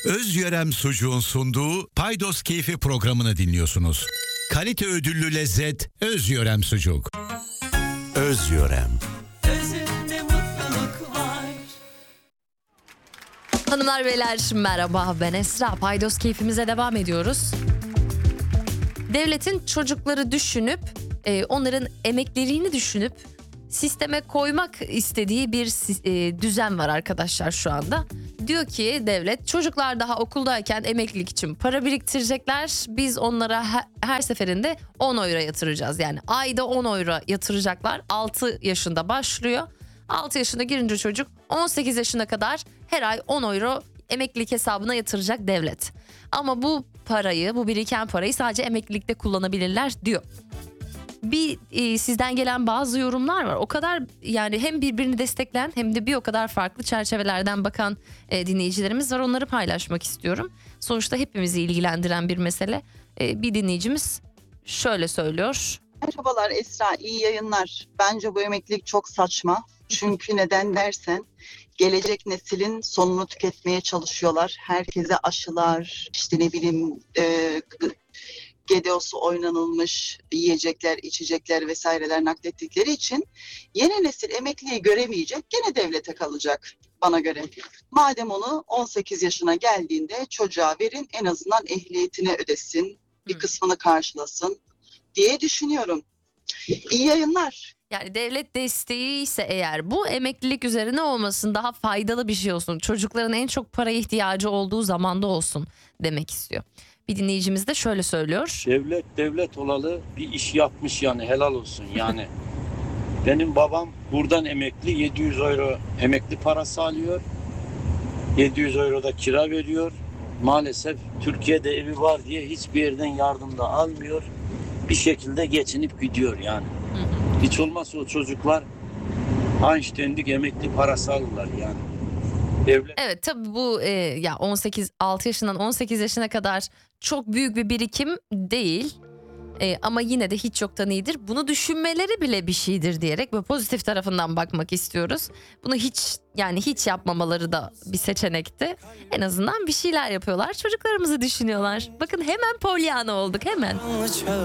Özyörem Sucuğun sunduğu Paydos Keyfi programını dinliyorsunuz. Kalite ödüllü lezzet Özyörem Sucuk. Özyörem. Özünde mutluluk var. Hanımlar beyler merhaba, ben Esra. Paydos keyfimize devam ediyoruz. Devletin çocukları düşünüp onların emekliliğini düşünüp sisteme koymak istediği bir düzen var arkadaşlar şu anda. Diyor ki devlet, çocuklar daha okuldayken emeklilik için para biriktirecekler. Biz onlara her seferinde 10 euro yatıracağız. Yani ayda 10 euro yatıracaklar. 6 yaşında başlıyor. 6 yaşına girince çocuk 18 yaşına kadar her ay 10 euro emeklilik hesabına yatıracak devlet. Ama bu biriken parayı sadece emeklilikte kullanabilirler diyor. Sizden gelen bazı yorumlar var. O kadar yani hem birbirini destekleyen hem de bir o kadar farklı çerçevelerden bakan dinleyicilerimiz var. Onları paylaşmak istiyorum. Sonuçta hepimizi ilgilendiren bir mesele. Bir dinleyicimiz şöyle söylüyor. Merhabalar Esra, iyi yayınlar. Bence bu emeklilik çok saçma. Çünkü neden dersen gelecek neslin sonunu tüketmeye çalışıyorlar. Herkese aşılar, işte ne bileyim GDO'su oynanılmış yiyecekler, içecekler vesaireler naklettikleri için yeni nesil emekliyi göremeyecek, gene devlete kalacak bana göre. Madem onu 18 yaşına geldiğinde çocuğa verin, en azından ehliyetine ödesin, bir kısmını karşılasın diye düşünüyorum. İyi yayınlar. Yani devlet desteği ise eğer bu emeklilik üzerine olmasın, daha faydalı bir şey olsun. Çocukların en çok paraya ihtiyacı olduğu zamanda olsun demek istiyor. Bir dinleyicimiz de şöyle söylüyor. Devlet olalı bir iş yapmış, yani helal olsun yani. Benim babam buradan emekli, 700 euro emekli parası alıyor. 700 euro da kira veriyor. Maalesef Türkiye'de evi var diye hiçbir yerden yardım da almıyor. Bir şekilde geçinip gidiyor yani. Hiç olmazsa o çocuklar Einstein'lik emekli parası alırlar yani. Devlet... Evet, tabii bu ya 6 yaşından 18 yaşına kadar çok büyük bir birikim değil. Ama yine de hiç yoktan iyidir. Bunu düşünmeleri bile bir şeydir diyerek böyle pozitif tarafından bakmak istiyoruz. Bunu hiç yapmamaları da bir seçenekti. En azından bir şeyler yapıyorlar. Çocuklarımızı düşünüyorlar. Bakın hemen Pollyanna olduk hemen.